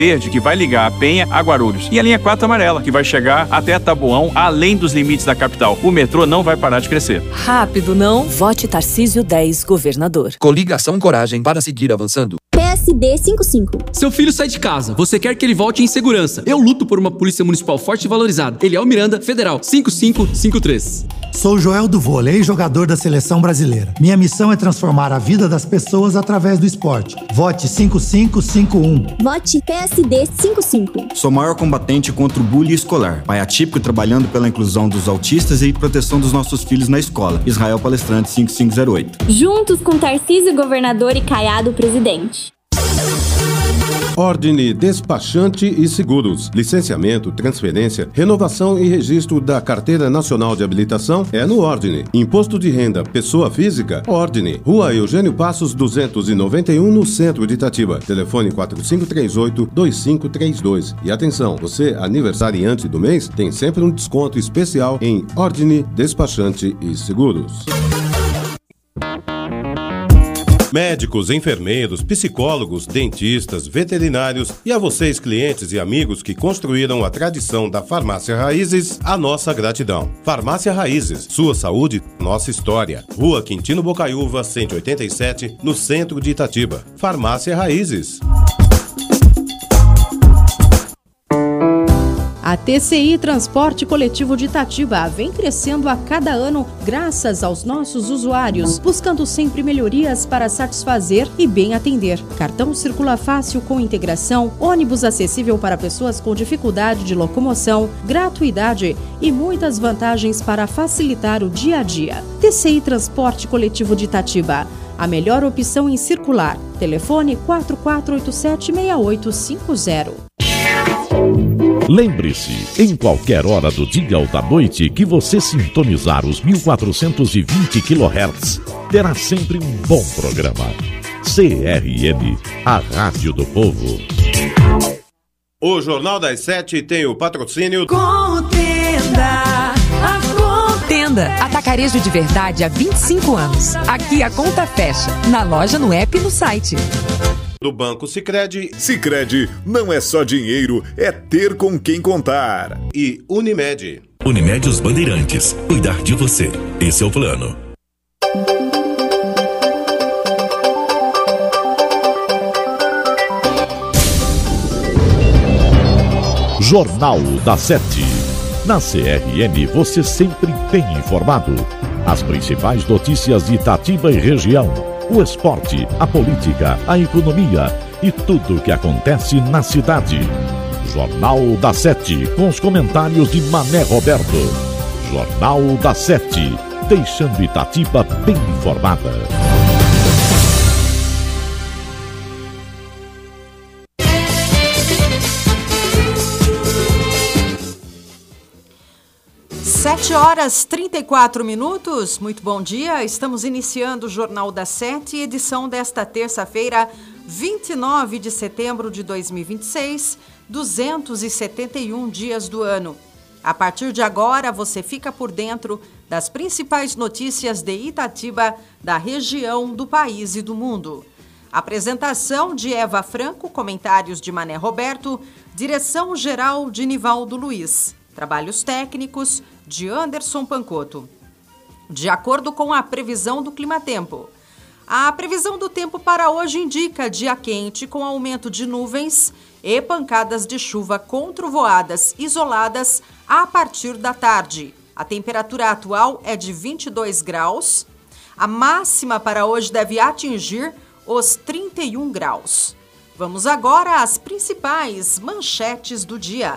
verde, que vai ligar a Penha a Guarulhos. E a linha 4 amarela, que vai chegar até Taboão, além dos limites da capital. O metrô não vai parar de crescer. Rápido, não? Vote Tarcísio 10, governador. Coligação Coragem para seguir avançando. PSD 55. Seu filho sai de casa, você quer que ele volte em segurança. Eu luto por uma polícia municipal forte e valorizada. Eliel Miranda, Federal, 5553. Sou Joel do Vôlei, jogador da Seleção Brasileira. Minha missão é transformar a vida das pessoas através do esporte. Vote 5551. Vote PSD 55. Sou maior combatente contra o bullying escolar. Pai atípico trabalhando pela inclusão dos autistas e proteção dos nossos filhos na escola. Israel Palestrante 5508. Juntos com Tarcísio governador e Caiado presidente. Ordine Despachante e Seguros. Licenciamento, transferência, renovação e registro da Carteira Nacional de Habilitação é no Ordine. Imposto de renda, pessoa física, Ordine. Rua Eugênio Passos 291, no centro de Itatiba. Telefone 4538-2532. E atenção, você aniversariante do mês tem sempre um desconto especial em Ordine Despachante e Seguros. Médicos, enfermeiros, psicólogos, dentistas, veterinários e a vocês, clientes e amigos que construíram a tradição da Farmácia Raízes, a nossa gratidão. Farmácia Raízes, sua saúde, nossa história. Rua Quintino Bocaiúva, 187, no centro de Itatiba. Farmácia Raízes. A TCI Transporte Coletivo de Itatiba vem crescendo a cada ano graças aos nossos usuários, buscando sempre melhorias para satisfazer e bem atender. Cartão circula fácil com integração, ônibus acessível para pessoas com dificuldade de locomoção, gratuidade e muitas vantagens para facilitar o dia a dia. TCI Transporte Coletivo de Itatiba, a melhor opção em circular. Telefone 4487-6850. Lembre-se, em qualquer hora do dia ou da noite que você sintonizar os 1420 kHz, terá sempre um bom programa. CRM, a Rádio do Povo. O Jornal das 7 tem o patrocínio Contenda, a Contenda. Atacarejo de verdade há 25 anos. Aqui a conta fecha, na loja, no app e no site. do Banco Sicredi. Sicredi não é só dinheiro, é ter com quem contar. E Unimed. Unimed Os Bandeirantes. Cuidar de você. Esse é o plano. Jornal da 7. Na CRM você sempre bem informado. As principais notícias de Itatiba e região. O esporte, a política, a economia e tudo o que acontece na cidade. Jornal da 7, com os comentários de Mané Roberto. Jornal da 7, deixando Itatiba bem informada. Sete horas 34 minutos, muito bom dia, estamos iniciando o Jornal da 7, edição desta terça-feira, 29 de setembro de 2026, 271 dias do ano. A partir de agora, você fica por dentro das principais notícias de Itatiba, da região, do país e do mundo. Apresentação de Eva Franco, comentários de Mané Roberto, direção-geral de Nivaldo Luiz. Trabalhos técnicos de Anderson Pancotto. De acordo com a previsão do Climatempo, a previsão do tempo para hoje indica dia quente com aumento de nuvens e pancadas de chuva com trovoadas isoladas a partir da tarde. A temperatura atual é de 22 graus. A máxima para hoje deve atingir os 31 graus. Vamos agora às principais manchetes do dia.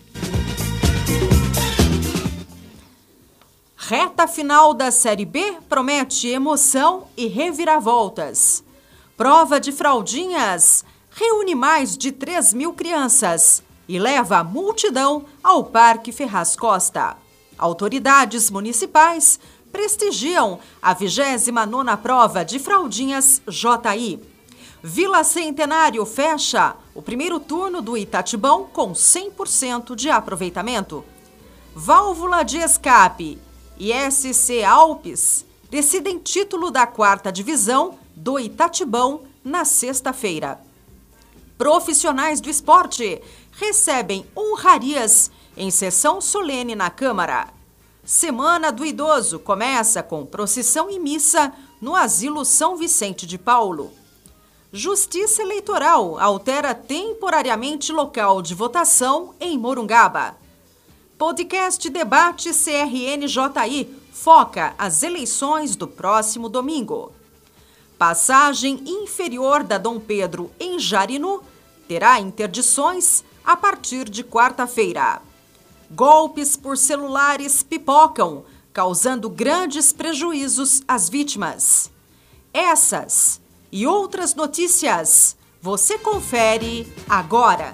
Reta final da Série B promete emoção e reviravoltas. Prova de fraldinhas reúne mais de 3.000 crianças e leva a multidão ao Parque Ferraz Costa. Autoridades municipais prestigiam a 29ª prova de fraldinhas JI. Vila Centenário fecha o primeiro turno do Itatibão com 100% de aproveitamento. Válvula de escape e SC Alpes decidem título da 4ª divisão do Itatibão na sexta-feira. Profissionais do esporte recebem honrarias em sessão solene na Câmara. Semana do Idoso começa com procissão e missa no Asilo São Vicente de Paulo. Justiça Eleitoral altera temporariamente local de votação em Morungaba. Podcast Debate CRN-JI foca as eleições do próximo domingo. Passagem inferior da Dom Pedro em Jarinu terá interdições a partir de quarta-feira. Golpes por celulares pipocam, causando grandes prejuízos às vítimas. Essas e outras notícias você confere agora.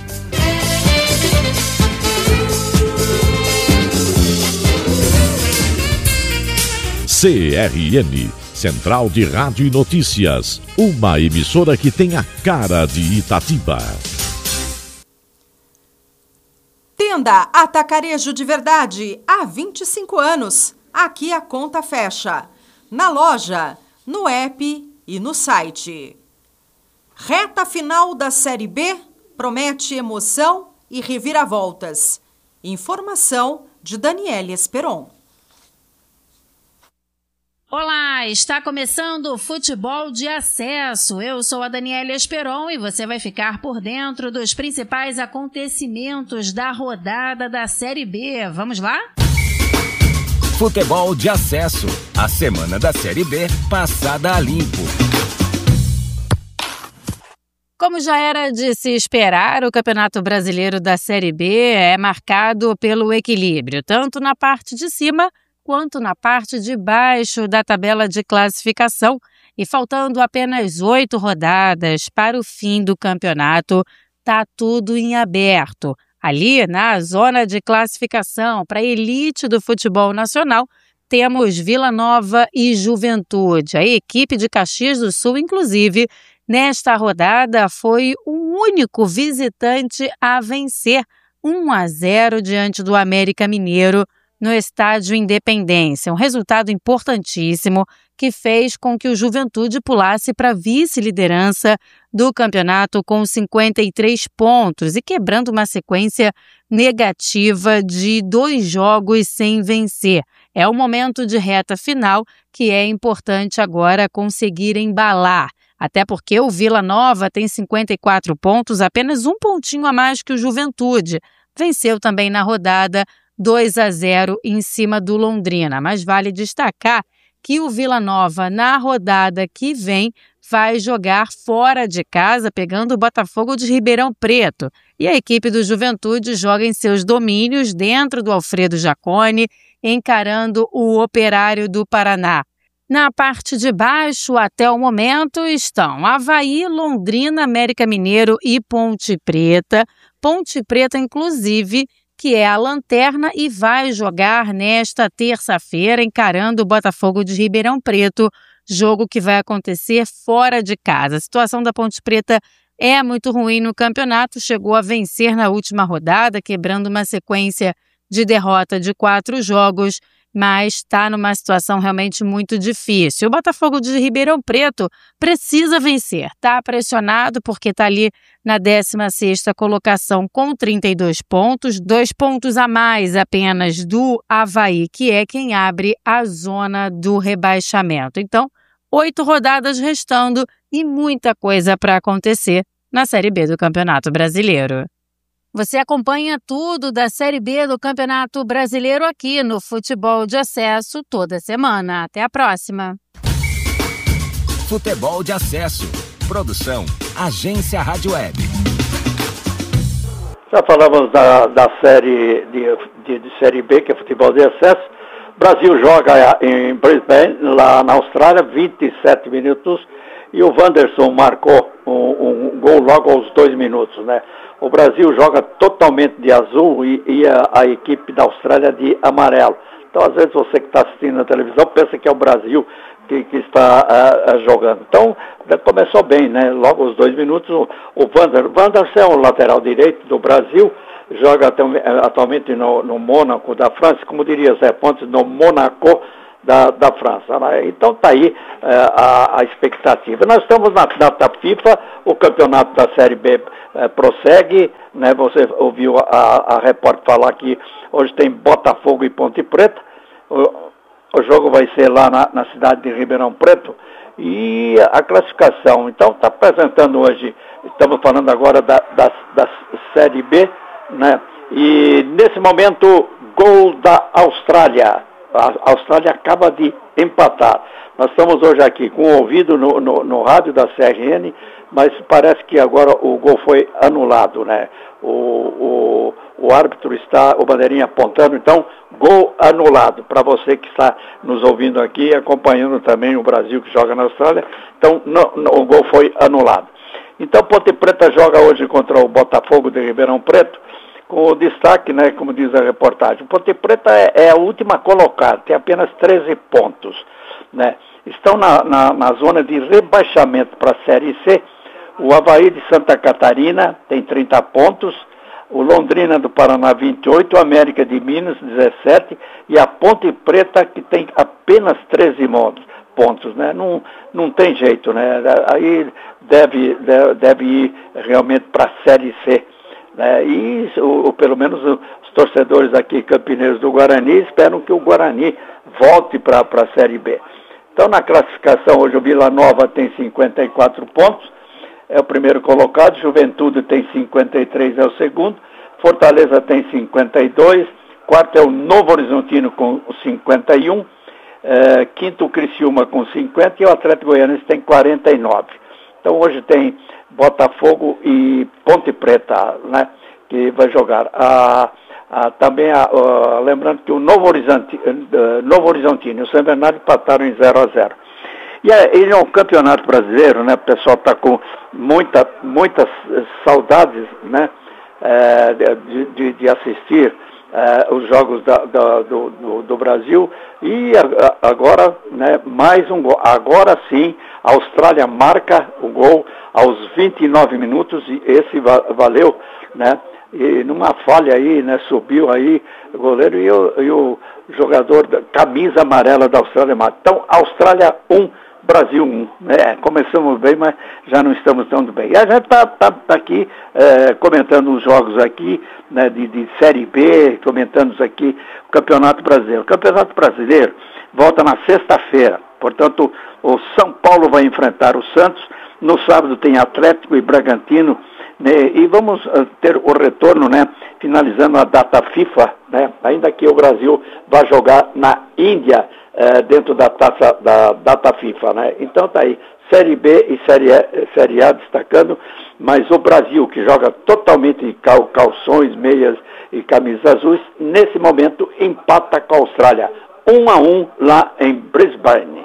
CRN, Central de Rádio e Notícias, uma emissora que tem a cara de Itatiba. Tenda Atacarejo de Verdade, há 25 anos. Aqui a conta fecha. Na loja, no app e no site. Reta final da Série B promete emoção e reviravoltas. Informação de Daniela Esperon. Olá, está começando o Futebol de Acesso. Eu sou a Daniela Esperon e você vai ficar por dentro dos principais acontecimentos da rodada da Série B. Vamos lá? Futebol de Acesso. A semana da Série B passada a limpo. Como já era de se esperar, o Campeonato Brasileiro da Série B é marcado pelo equilíbrio, tanto na parte de cima quanto na parte de baixo da tabela de classificação. E faltando apenas 8 rodadas para o fim do campeonato, está tudo em aberto. Ali, na zona de classificação para a elite do futebol nacional, temos Vila Nova e Juventude. A equipe de Caxias do Sul, inclusive, nesta rodada foi o único visitante a vencer 1-0 diante do América Mineiro no Estádio Independência. Um resultado importantíssimo que fez com que o Juventude pulasse para a vice-liderança do campeonato com 53 pontos e quebrando uma sequência negativa de 2 jogos sem vencer. É o momento de reta final que é importante agora conseguir embalar. Até porque o Vila Nova tem 54 pontos, apenas um pontinho a mais que o Juventude. Venceu também na rodada 2-0 em cima do Londrina. Mas vale destacar que o Vila Nova, na rodada que vem, vai jogar fora de casa, pegando o Botafogo de Ribeirão Preto. E a equipe do Juventude joga em seus domínios, dentro do Alfredo Jaconi, encarando o Operário do Paraná. Na parte de baixo, até o momento, estão Avaí, Londrina, América Mineiro e Ponte Preta. Ponte Preta, inclusive, que é a lanterna e vai jogar nesta terça-feira, encarando o Botafogo de Ribeirão Preto, jogo que vai acontecer fora de casa. A situação da Ponte Preta é muito ruim no campeonato, chegou a vencer na última rodada, quebrando uma sequência de derrota de 4 jogos, mas está numa situação realmente muito difícil. O Botafogo de Ribeirão Preto precisa vencer, está pressionado porque está ali na 16ª colocação com 32 pontos, 2 pontos a mais apenas do Avaí, que é quem abre a zona do rebaixamento. Então, 8 rodadas restando e muita coisa para acontecer na Série B do Campeonato Brasileiro. Você acompanha tudo da Série B do Campeonato Brasileiro aqui no Futebol de Acesso toda semana. Até a próxima. Futebol de Acesso. Produção, Agência Rádio Web. Já falamos da série de Série B, que é Futebol de Acesso. O Brasil joga em Brisbane, lá na Austrália, 27 minutos. E o Wanderson marcou um gol logo aos 2 minutos, né? O Brasil joga totalmente de azul e a equipe da Austrália de amarelo. Então, às vezes, você que está assistindo na televisão pensa que é o Brasil que está jogando. Então, começou bem, né? Logo aos 2 minutos, o Wanderson é o lateral direito do Brasil, joga atualmente no Mônaco da França, como diria Zé Pontes, no Monaco da França, né? Então está aí a expectativa. Nós estamos na data FIFA, o campeonato da Série B prossegue, né? Você ouviu a repórter falar que hoje tem Botafogo e Ponte Preta, o jogo vai ser lá na cidade de Ribeirão Preto, e a classificação, então está apresentando hoje, estamos falando agora da Série B, né? E nesse momento, gol da Austrália. A Austrália acaba de empatar. Nós estamos hoje aqui com o ouvido no rádio da CRN, mas parece que agora o gol foi anulado, né? O árbitro está, o bandeirinha apontando, então, gol anulado. Para você que está nos ouvindo aqui, acompanhando também o Brasil que joga na Austrália, então o gol foi anulado. Então, Ponte Preta joga hoje contra o Botafogo de Ribeirão Preto, com o destaque, né, como diz a reportagem. O Ponte Preta é a última colocada, tem apenas 13 pontos, né? Estão na zona de rebaixamento para a Série C. O Avaí de Santa Catarina tem 30 pontos, o Londrina do Paraná 28, o América de Minas 17 e a Ponte Preta que tem apenas 13 pontos, né? Não tem jeito, né? Aí deve ir realmente para a Série C. E pelo menos os torcedores aqui campineiros do Guarani esperam que o Guarani volte para a Série B. Então, na classificação, hoje o Vila Nova tem 54 pontos, é o primeiro colocado, Juventude tem 53, é o segundo, Fortaleza tem 52, quarto é o Novo Horizontino com 51, quinto o Criciúma com 50 e o Atlético Goianiense tem 49. Então hoje tem Botafogo e Ponte Preta, né, que vai jogar. Também, lembrando que o Novo Horizontino e o São Bernardo empataram em 0-0. E ele é um campeonato brasileiro, né? O pessoal está com muitas saudades, né, de assistir os jogos do Brasil. E agora, né, mais um gol. Agora sim, a Austrália marca o gol aos 29 minutos e esse valeu, né? E numa falha aí, né, subiu aí o goleiro e o jogador da camisa amarela da Austrália. Então, Austrália 1, Brasil 1. Né? Começamos bem, mas já não estamos tão bem. E a gente está aqui comentando os jogos aqui, né, de Série B, comentando aqui o Campeonato Brasileiro. O Campeonato Brasileiro volta na sexta-feira. Portanto, o São Paulo vai enfrentar o Santos. No sábado tem Atlético e Bragantino. Né, e vamos ter o retorno, né, finalizando a data FIFA, né, ainda que o Brasil vá jogar na Índia, dentro da data FIFA, né? Então tá aí, Série B e Série A destacando, mas o Brasil, que joga totalmente em calções, meias e camisas azuis, nesse momento empata com a Austrália, 1-1 lá em Brisbane.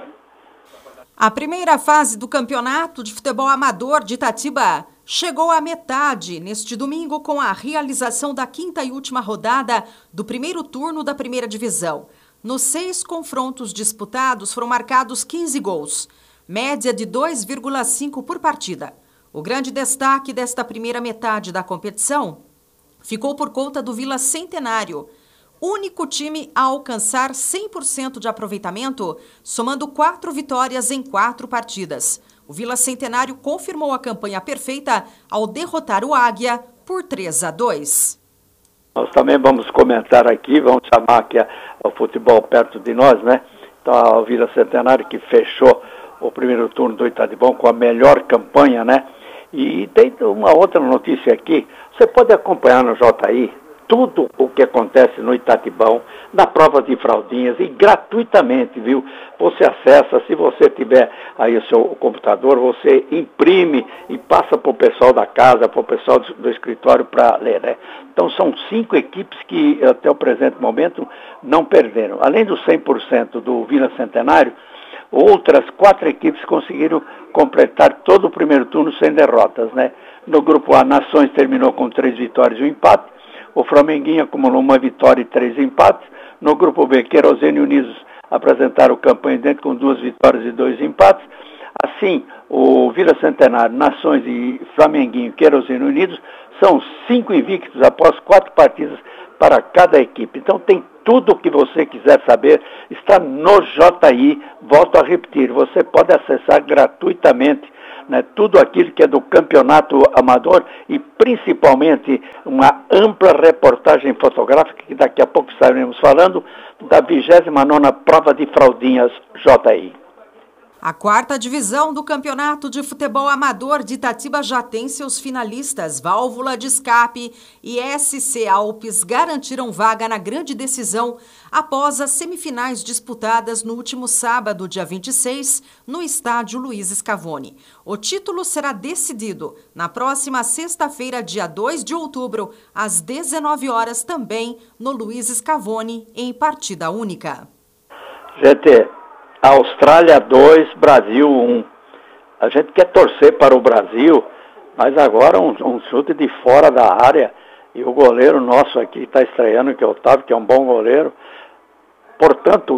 A primeira fase do Campeonato de Futebol Amador de Itatiba chegou à metade neste domingo com a realização da quinta e última rodada do primeiro turno da primeira divisão. Nos 6 confrontos disputados foram marcados 15 gols, média de 2,5 por partida. O grande destaque desta primeira metade da competição ficou por conta do Vila Centenário, único time a alcançar 100% de aproveitamento, somando 4 vitórias em 4 partidas. O Vila Centenário confirmou a campanha perfeita ao derrotar o Águia por 3-2. Nós também vamos comentar aqui, vamos chamar aqui o futebol perto de nós, né? Então, o Vila Centenário que fechou o primeiro turno do Itatibão com a melhor campanha, né? E tem uma outra notícia aqui, você pode acompanhar no JI tudo o que acontece no Itatibão, na prova de fraldinhas e gratuitamente, viu? Você acessa, se você tiver aí o seu computador, você imprime e passa para o pessoal da casa, para o pessoal do escritório para ler, né? Então são 5 equipes que até o presente momento não perderam. Além dos 100% do Vila Centenário, outras 4 equipes conseguiram completar todo o primeiro turno sem derrotas, né? No grupo A, Nações terminou com 3 vitórias e um empate. O Flamenguinho acumulou 1 vitória e 3 empates. No grupo B, Querosene e Unidos apresentaram campanha dentro com 2 vitórias e 2 empates. Assim, o Vila Centenário, Nações e Flamenguinho, Querosene e Unidos São 5 invictos após 4 partidas para cada equipe. Então tem tudo o que você quiser saber, está no JI. Volto a repetir, você pode acessar gratuitamente, né, tudo aquilo que é do campeonato amador e principalmente uma ampla reportagem fotográfica que daqui a pouco estaremos falando da 29ª prova de fraldinhas JI. A 4ª divisão do Campeonato de Futebol Amador de Itatiba já tem seus finalistas. Válvula de Escape e SC Alpes garantiram vaga na grande decisão após as semifinais disputadas no último sábado, dia 26, no estádio Luiz Scavone. O título será decidido na próxima sexta-feira, dia 2 de outubro, às 19 horas, também no Luiz Scavone, em partida única. Gente, Austrália 2, Brasil 1. A gente quer torcer para o Brasil, mas agora um chute de fora da área. E o goleiro nosso aqui está estreando, que é o Otávio, que é um bom goleiro. Portanto,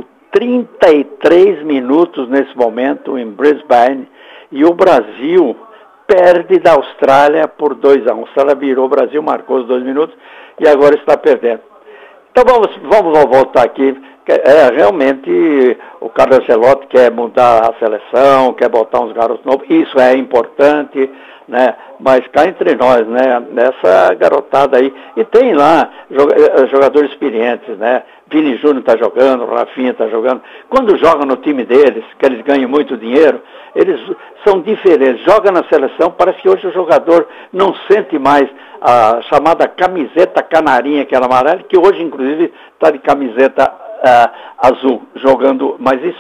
33 minutos nesse momento em Brisbane. E o Brasil perde da Austrália por 2-1. A Austrália virou, o Brasil marcou os 2 minutos e agora está perdendo. Então vamos voltar aqui. Realmente o Carlos Ancelotti quer mudar a seleção, quer botar uns garotos novos, isso é importante, né? Mas cá entre nós, né? Nessa garotada aí, e tem lá jogadores experientes, né? Vini Júnior está jogando, Rafinha está jogando. Quando jogam no time deles, que eles ganham muito dinheiro, eles são diferentes. Joga na seleção, parece que hoje o jogador não sente mais a chamada camiseta canarinha, aquela amarela, que hoje inclusive está de camiseta azul, jogando, mas isso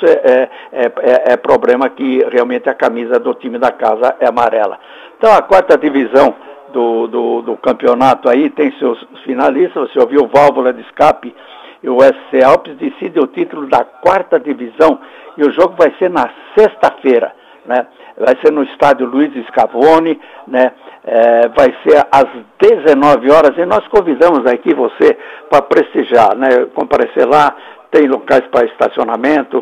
é problema que realmente a camisa do time da casa é amarela. Então a 4ª divisão do campeonato aí tem seus finalistas. Você ouviu o Válvula de Escape e o SC Alpes decide o título da 4ª divisão e o jogo vai ser na sexta-feira, né? Vai ser no estádio Luiz Scavone, né? Vai ser às 19 horas e nós convidamos aqui você para prestigiar, né? Comparecer lá, tem locais para estacionamento,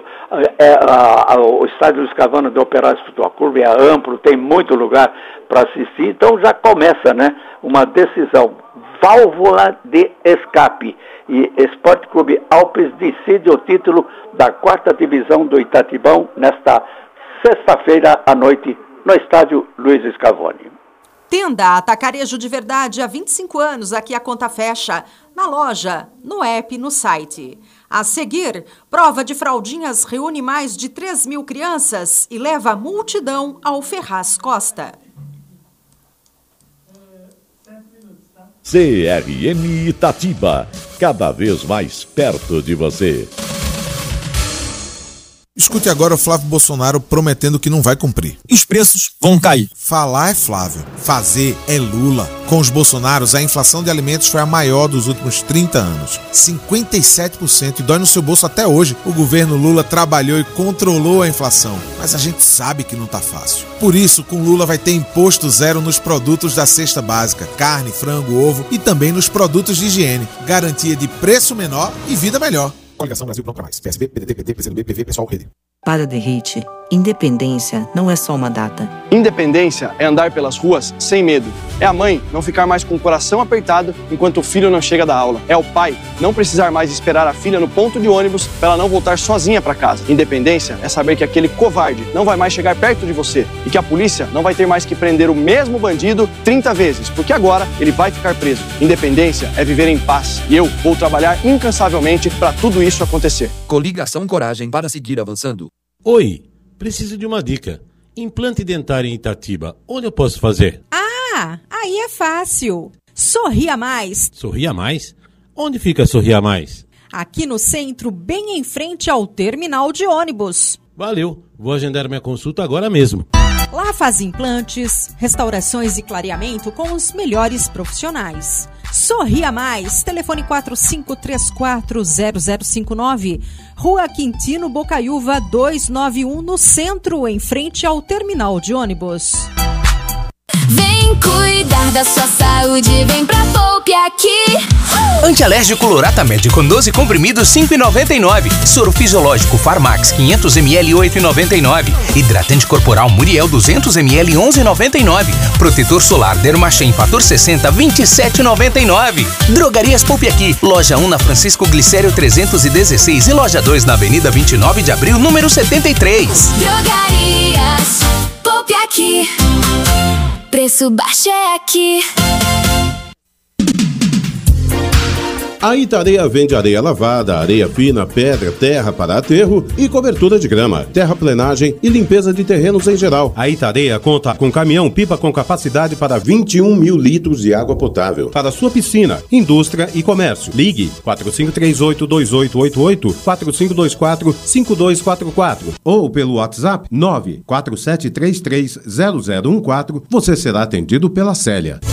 o estádio Luiz Scavone do Operário Futebol Clube é amplo, tem muito lugar para assistir, então já começa, né? Uma decisão. Válvula de Escape e Esporte Clube Alpes decide o título da 4ª divisão do Itatibão nesta sexta-feira à noite no estádio Luiz Scavone. Tenda Atacarejo de Verdade, há 25 anos, aqui a conta fecha. Na loja, no app, no site. A seguir, prova de fraldinhas reúne mais de 3.000 crianças e leva a multidão ao Ferraz Costa. CRM Itatiba, cada vez mais perto de você. Escute agora o Flávio Bolsonaro prometendo que não vai cumprir. Os preços vão cair. Falar é Flávio, fazer é Lula. Com os Bolsonaros, a inflação de alimentos foi a maior dos últimos 30 anos. 57% e dói no seu bolso até hoje. O governo Lula trabalhou e controlou a inflação. Mas a gente sabe que não tá fácil. Por isso, com Lula vai ter imposto zero nos produtos da cesta básica. Carne, frango, ovo e também nos produtos de higiene. Garantia de preço menor e vida melhor. Coligação Brasil Pronto Pra Mais. PSB, PDT, PT, PCdoB, PV, Pessoal, Rede. Para Derrite, independência não é só uma data. Independência é andar pelas ruas sem medo. É a mãe não ficar mais com o coração apertado enquanto o filho não chega da aula. É o pai não precisar mais esperar a filha no ponto de ônibus para ela não voltar sozinha para casa. Independência é saber que aquele covarde não vai mais chegar perto de você e que a polícia não vai ter mais que prender o mesmo bandido 30 vezes, porque agora ele vai ficar preso. Independência é viver em paz e eu vou trabalhar incansavelmente para tudo isso acontecer. Coligação Coragem para seguir avançando. Oi, preciso de uma dica. Implante dentário em Itatiba, onde eu posso fazer? Ah, aí é fácil. Sorria Mais. Sorria Mais? Onde fica Sorria Mais? Aqui no centro, bem em frente ao terminal de ônibus. Valeu, vou agendar minha consulta agora mesmo. Lá faz implantes, restaurações e clareamento com os melhores profissionais. Sorria Mais, telefone 45340059, Rua Quintino Bocaiúva 291, no centro, em frente ao terminal de ônibus. Vem cuidar da sua saúde, vem pra Poupe aqui. Antialérgico Loratadine com 12 comprimidos 5,99. Soro fisiológico Farmax 500 ml 8,99. Hidratante corporal Muriel 200 ml 11,99. Protetor solar Dermachem Fator 60 27,99. Drogarias Poupe Aqui. Loja 1 na Francisco Glicério 316 e loja 2 na Avenida 29 de Abril, número 73. Drogarias Poupe Aqui. Preço baixo é aqui. A Itareia vende areia lavada, areia fina, pedra, terra para aterro e cobertura de grama, terraplenagem e limpeza de terrenos em geral. A Itareia conta com caminhão-pipa com capacidade para 21 mil litros de água potável para sua piscina, indústria e comércio. Ligue 4538-2888, 4524-5244 ou pelo WhatsApp 947330014. Você será atendido pela Célia.